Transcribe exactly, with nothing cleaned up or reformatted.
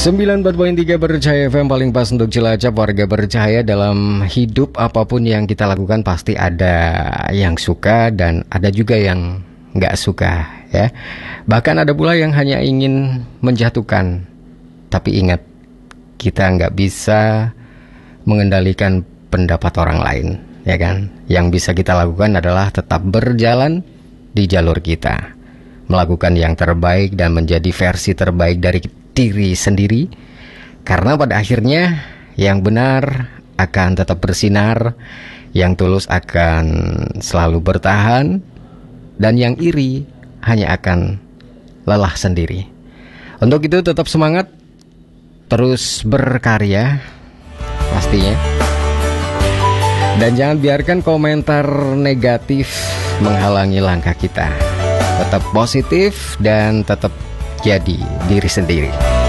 sembilan puluh empat koma tiga Bercahaya F M, paling pas untuk Cilacap. Warga bercahaya, dalam hidup apapun yang kita lakukan pasti ada yang suka dan ada juga yang nggak suka, ya. Bahkan ada pula yang hanya ingin menjatuhkan. Tapi ingat, kita nggak bisa mengendalikan pendapat orang lain, ya kan? Yang bisa kita lakukan adalah tetap berjalan di jalur kita, melakukan yang terbaik dan menjadi versi terbaik dari diri sendiri, karena pada akhirnya yang benar akan tetap bersinar, yang tulus akan selalu bertahan, dan yang iri hanya akan lelah sendiri. Untuk itu tetap semangat, terus berkarya pastinya, dan jangan biarkan komentar negatif menghalangi langkah kita. Tetap positif dan tetap jadi diri sendiri.